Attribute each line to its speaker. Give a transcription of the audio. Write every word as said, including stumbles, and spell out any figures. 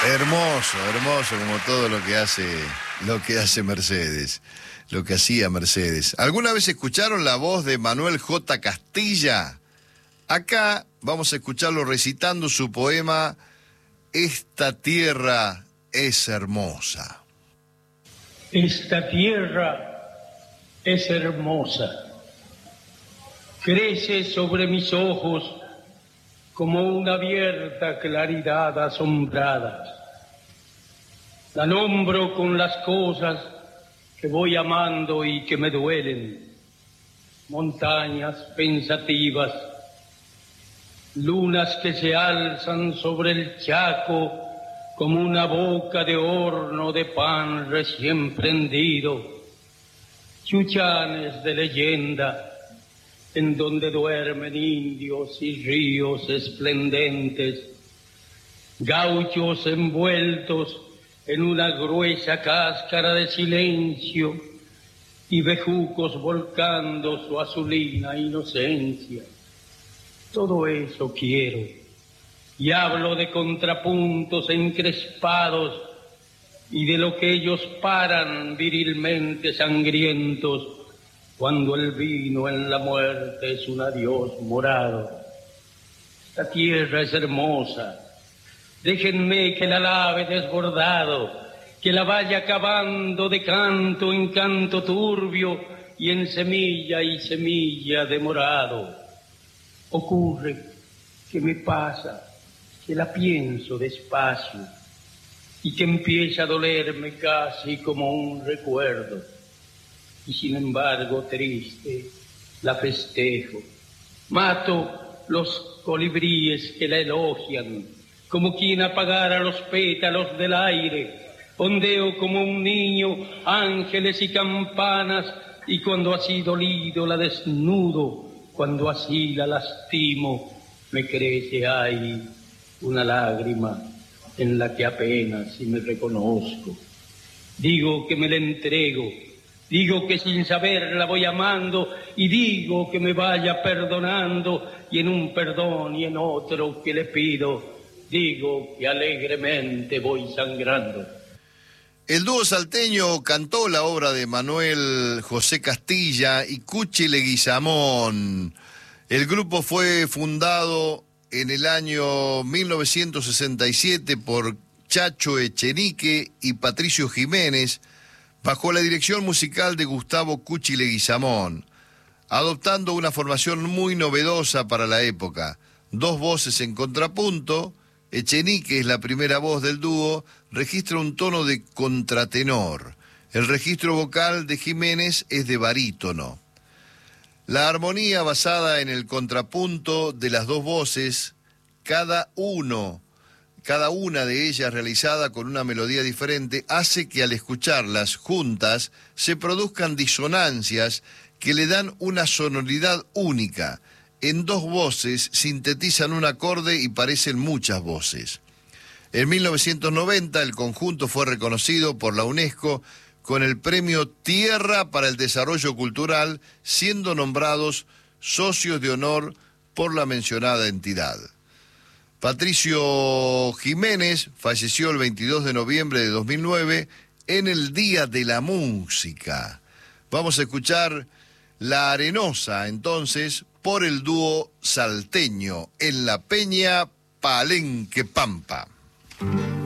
Speaker 1: Hermoso, hermoso como todo lo que hace, lo que hace Mercedes, lo que hacía Mercedes. ¿Alguna vez escucharon la voz de Manuel J. Castilla? Acá vamos a escucharlo recitando su poema Esta tierra es hermosa.
Speaker 2: Esta tierra es hermosa. Crece sobre mis ojos como una abierta claridad asombrada. La nombro con las cosas que voy amando y que me duelen. Montañas pensativas, lunas que se alzan sobre el Chaco como una boca de horno de pan recién prendido. Chuchanes de leyenda, en donde duermen indios y ríos esplendentes, gauchos envueltos en una gruesa cáscara de silencio y bejucos volcando su azulina inocencia. Todo eso quiero, y hablo de contrapuntos encrespados y de lo que ellos paran virilmente sangrientos cuando el vino en la muerte es un adiós morado. Esta tierra es hermosa, déjenme que la lave desbordado, que la vaya cavando de canto en canto turbio y en semilla y semilla de morado. Ocurre que me pasa, que la pienso despacio y que empieza a dolerme casi como un recuerdo. Y sin embargo triste la festejo. Mato los colibríes que la elogian, como quien apagara los pétalos del aire. Ondeo como un niño ángeles y campanas, y cuando así dolido la desnudo, cuando así la lastimo, me crece ahí una lágrima en la que apenas si me reconozco. Digo que me la entrego, digo que sin saber la voy amando, y digo que me vaya perdonando, y en un perdón y en otro que le pido, digo que alegremente voy sangrando.
Speaker 1: El dúo salteño cantó la obra de Manuel José Castilla y Cuchi Leguizamón. El grupo fue fundado en el año mil novecientos sesenta y siete por Chacho Echenique y Patricio Jiménez, bajo la dirección musical de Gustavo Cuchi Leguizamón, adoptando una formación muy novedosa para la época. Dos voces en contrapunto. Echenique es la primera voz del dúo, registra un tono de contratenor. El registro vocal de Jiménez es de barítono. La armonía basada en el contrapunto de las dos voces, cada uno, cada una de ellas realizada con una melodía diferente, hace que al escucharlas juntas se produzcan disonancias que le dan una sonoridad única. En dos voces sintetizan un acorde y parecen muchas voces. En mil novecientos noventa el conjunto fue reconocido por la UNESCO con el premio Tierra para el Desarrollo Cultural, siendo nombrados socios de honor por la mencionada entidad. Patricio Jiménez falleció el veintidós de noviembre de dos mil nueve en el Día de la Música. Vamos a escuchar La Arenosa, entonces, por el dúo salteño en la Peña Palenque Pampa.